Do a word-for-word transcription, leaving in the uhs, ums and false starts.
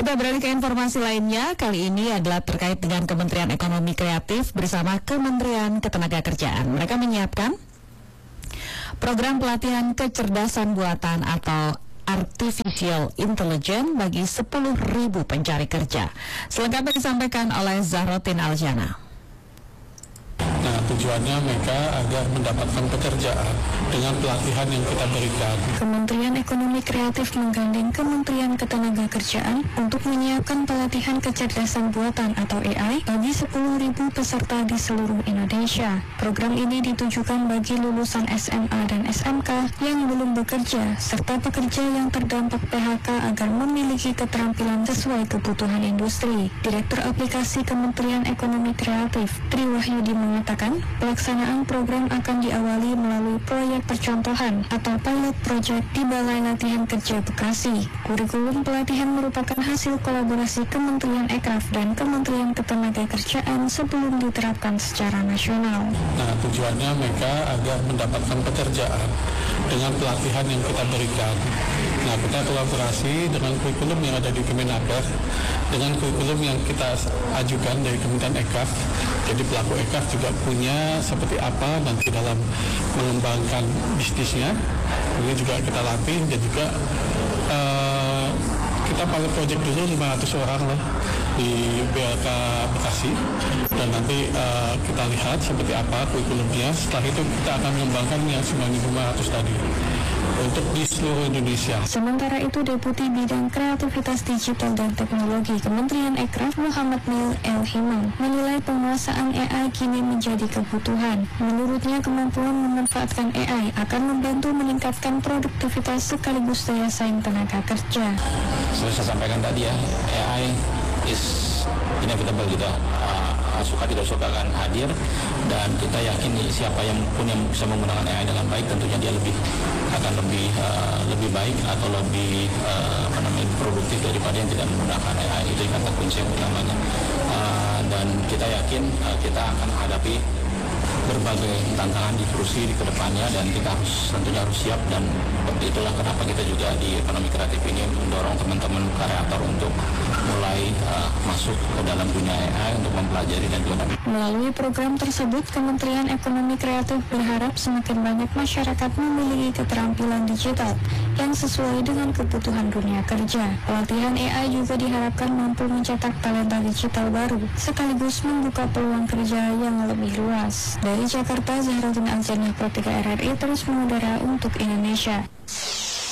Kita beralih ke informasi lainnya. Kali ini adalah terkait dengan Kementerian Ekonomi Kreatif bersama Kementerian Ketenagakerjaan. Mereka menyiapkan program pelatihan kecerdasan buatan atau Artificial Intelligence bagi sepuluh ribu pencari kerja. Selengkapnya disampaikan oleh Zahrotin Aljana. Nah, tujuannya mereka agar mendapatkan pekerjaan dengan pelatihan yang kita berikan. Kementerian Ekonomi Kreatif menggandeng Kementerian Ketenagakerjaan untuk menyiapkan pelatihan kecerdasan buatan atau A I bagi sepuluh ribu peserta di seluruh Indonesia. Program ini ditujukan bagi lulusan S M A dan S M K yang belum bekerja, serta pekerja yang terdampak P H K agar memiliki keterampilan sesuai kebutuhan industri. Direktur Aplikasi Kementerian Ekonomi Kreatif, Tri Wahyudi mengatakan, pelaksanaan program akan diawali melalui proyek percontohan atau pilot project di Balai Latihan Kerja Bekasi. Kurikulum pelatihan merupakan hasil kolaborasi Kementerian Ekraf dan Kementerian Ketenagakerjaan sebelum diterapkan secara nasional. Nah, tujuannya mereka agar mendapatkan pekerjaan dengan pelatihan yang kita berikan. Nah, kita kolaborasi dengan kurikulum yang ada di Kemenaker, dengan kurikulum yang kita ajukan dari Kementerian Ekraf. Jadi pelaku Ekraf juga punya seperti apa nanti dalam mengembangkan bisnisnya. Ini juga kita latih dan juga uh, kita pilot project dulu lima ratus orang lah di B L K Bekasi, dan nanti uh, kita lihat seperti apa kurikulumnya. Setelah itu kita akan mengembangkan yang sembilan ribu lima ratus tadi untuk di seluruh Indonesia. Sementara itu, Deputi Bidang Kreativitas Digital dan Teknologi Kementerian Ekraf Muhammad Mil El Himam menilai penguasaan A I kini menjadi kebutuhan. Menurutnya, kemampuan memanfaatkan A I akan membantu meningkatkan produktivitas sekaligus daya saing tenaga kerja. Seperti saya sampaikan tadi ya, A I is inevitable gitu. Uh, suka tidak suka akan hadir, dan kita yakin siapa yang pun yang bisa menggunakan A I dengan baik tentunya dia lebih akan lebih uh, lebih baik atau lebih uh, apa namanya produktif daripada yang tidak menggunakan A I. Itu kata kunci yang utamanya. Uh, dan kita yakin uh, kita akan menghadapi berbagai tantangan di kursi di kedepannya, dan kita harus tentunya harus siap. Dan itulah kenapa kita juga di ekonomi kreatif ini mendorong teman-teman kreator untuk mulai uh, masuk ke dalam dunia A I untuk mempelajari dan juga. Melalui program tersebut, Kementerian Ekonomi Kreatif berharap semakin banyak masyarakat memiliki keterampilan digital yang sesuai dengan kebutuhan dunia kerja. Pelatihan A I juga diharapkan mampu mencetak talenta digital baru, sekaligus membuka peluang kerja yang lebih luas. Dari Jakarta, Zahrotin Aljana, Pro tiga R R I terus mengudara untuk Indonesia.